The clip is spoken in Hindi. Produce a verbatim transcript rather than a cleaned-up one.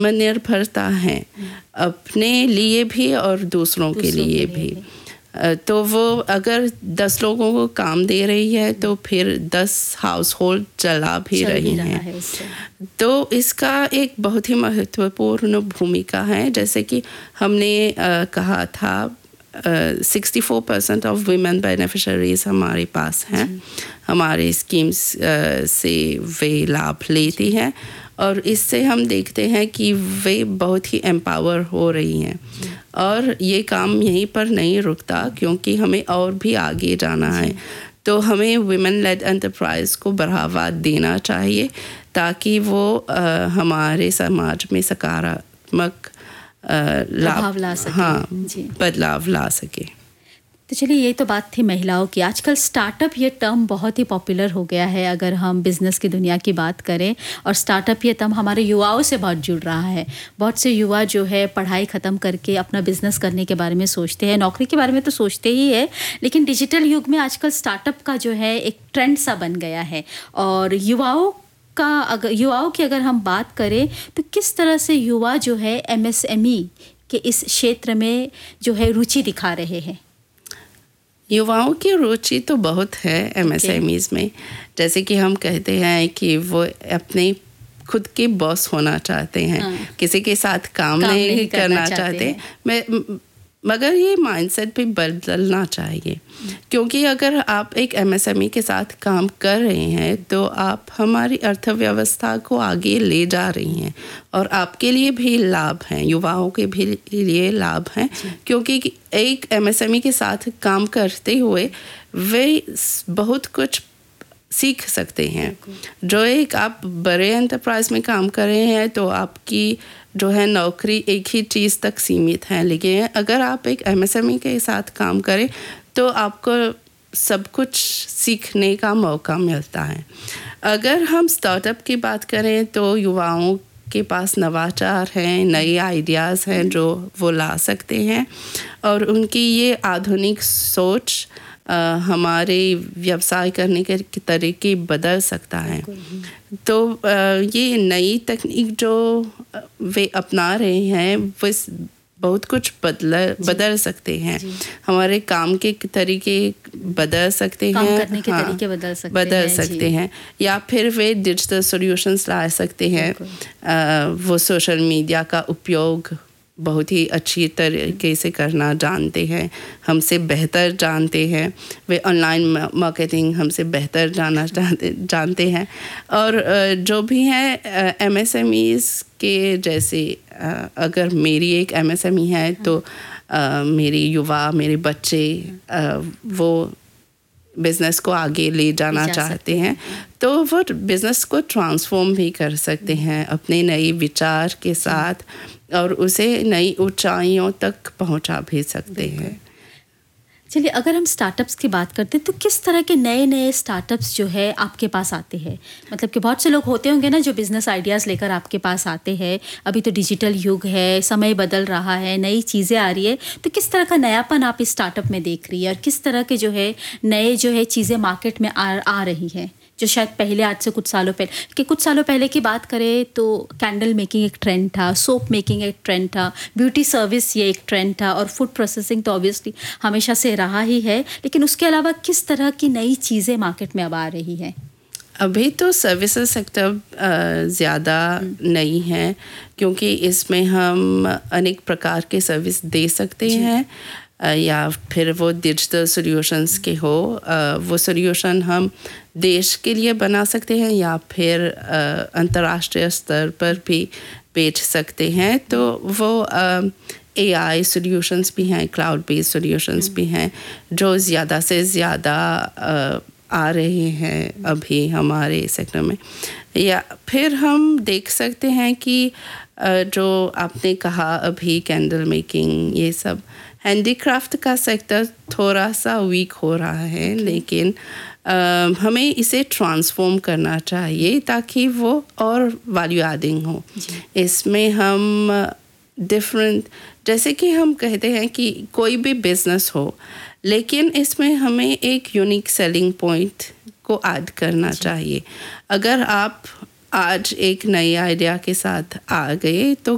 निर्भरता है अपने लिए भी और दूसरों के लिए भी। तो वो अगर दस लोगों को काम दे रही है तो फिर दस हाउस होल्ड चला भी रही हैं। तो इसका एक बहुत ही महत्वपूर्ण भूमिका है। जैसे कि हमने आ, कहा था sixty four percent of women beneficiaries हमारे पास हैं, हमारे स्कीम्स से वे लाभ लेती हैं और इससे हम देखते हैं कि वे बहुत ही एम्पावर हो रही हैं। और ये काम यहीं पर नहीं रुकता क्योंकि हमें और भी आगे जाना है। तो हमें वुमेन लेड एंटरप्राइज को बढ़ावा देना चाहिए ताकि वो आ, हमारे समाज में सकारात्मक लाभ ला सके। हाँ, बदलाव ला सके। तो चलिए, ये तो बात थी महिलाओं की। आजकल स्टार्टअप ये टर्म बहुत ही पॉपुलर हो गया है अगर हम बिज़नेस की दुनिया की बात करें, और स्टार्टअप ये टर्म हमारे युवाओं से बहुत जुड़ रहा है। बहुत से युवा जो है पढ़ाई ख़त्म करके अपना बिज़नेस करने के बारे में सोचते हैं, नौकरी के बारे में तो सोचते ही है, लेकिन डिजिटल युग में आजकल स्टार्टअप का जो है एक ट्रेंड सा बन गया है। और युवाओं का अगर युवाओं की अगर हम बात करें तो किस तरह से युवा जो है एमएसएमई के इस क्षेत्र में जो है रुचि दिखा रहे हैं? युवाओं की रुचि तो बहुत है एमएसएमईज okay. में। जैसे कि हम कहते हैं कि वो अपने खुद के बॉस होना चाहते हैं, हाँ. किसी के साथ काम, काम नहीं, नहीं करना, करना चाहते, मैं मगर ये माइंडसेट भी बदलना चाहिए। क्योंकि अगर आप एक एमएसएमई के साथ काम कर रहे हैं तो आप हमारी अर्थव्यवस्था को आगे ले जा रही हैं और आपके लिए भी लाभ हैं, युवाओं के भी लिए लाभ हैं। क्योंकि एक एमएसएमई के साथ काम करते हुए वे बहुत कुछ सीख सकते हैं। जो एक आप बड़े एंटरप्राइज में काम कर रहे हैं तो आपकी जो है नौकरी एक ही चीज़ तक सीमित है, लेकिन अगर आप एक एमएसएमई के साथ काम करें तो आपको सब कुछ सीखने का मौका मिलता है। अगर हम स्टार्टअप की बात करें तो युवाओं के पास नवाचार हैं, नए आइडियाज़ हैं जो वो ला सकते हैं और उनकी ये आधुनिक सोच आ, हमारे व्यवसाय करने के तरीके बदल सकता है। तो आ, ये नई तकनीक जो वे अपना रहे हैं वो बहुत कुछ बदल बदल सकते हैं। हमारे काम के तरीके बदल सकते काम हैं, करने के हाँ, तरीके बदल सकते बदल हैं, सकते हैं या फिर वे डिजिटल सॉल्यूशंस ला सकते हैं। आ, वो सोशल मीडिया का उपयोग बहुत ही अच्छी तरीके से करना जानते हैं, हमसे बेहतर जानते हैं। वे ऑनलाइन मार्केटिंग हमसे बेहतर जाना जानते जानते हैं। और जो भी हैं एमएसएमईज के जैसे अगर मेरी एक एमएसएमई है तो मेरी युवा, मेरे बच्चे वो बिज़नेस को आगे ले जाना जा चाहते हैं तो वो बिज़नेस को ट्रांसफॉर्म भी कर सकते हैं अपने नए विचार के साथ और उसे नई ऊंचाइयों तक पहुंचा भी सकते हैं। चलिए, अगर हम स्टार्टअप्स की बात करते हैं तो किस तरह के नए नए स्टार्टअप्स जो है आपके पास आते हैं? मतलब कि बहुत से लोग होते होंगे ना जो बिज़नेस आइडियाज़ लेकर आपके पास आते हैं। अभी तो डिजिटल युग है, समय बदल रहा है, नई चीज़ें आ रही है, तो किस तरह का नयापन आप इस स्टार्टअप में देख रही है और किस तरह के जो है नए जो है चीज़ें मार्केट में आ आ रही हैं जो शायद पहले आज से कुछ सालों पहले कि कुछ सालों पहले की बात करें तो कैंडल मेकिंग एक ट्रेंड था, सोप मेकिंग एक ट्रेंड था, ब्यूटी सर्विस ये एक ट्रेंड था और फूड प्रोसेसिंग तो ऑब्वियसली हमेशा से रहा ही है, लेकिन उसके अलावा किस तरह की नई चीज़ें मार्केट में अब आ रही हैं? अभी तो सर्विसेज सेक्टर ज़्यादा नहीं है क्योंकि इसमें हम अनेक प्रकार के सर्विस दे सकते हैं या फिर वो डिजिटल सॉल्यूशंस के हो, वो सॉल्यूशन हम देश के लिए बना सकते हैं या फिर अंतर्राष्ट्रीय स्तर पर भी बेच सकते हैं। तो वो एआई सॉल्यूशंस भी हैं, क्लाउड बेस्ड सॉल्यूशंस भी हैं जो ज़्यादा से ज़्यादा आ रहे हैं अभी हमारे सेक्टर में। या फिर हम देख सकते हैं कि जो आपने कहा अभी कैंडल मेकिंग, ये सब हैंडीक्राफ्ट का सेक्टर थोड़ा सा वीक हो रहा है, लेकिन Uh, हमें इसे ट्रांसफॉर्म करना चाहिए ताकि वो और वैल्यू एडिंग हो। इसमें हम डिफरेंट, जैसे कि हम कहते हैं कि कोई भी बिजनेस हो, लेकिन इसमें हमें एक यूनिक सेलिंग पॉइंट को ऐड करना चाहिए। अगर आप आज एक नई आइडिया के साथ आ गए तो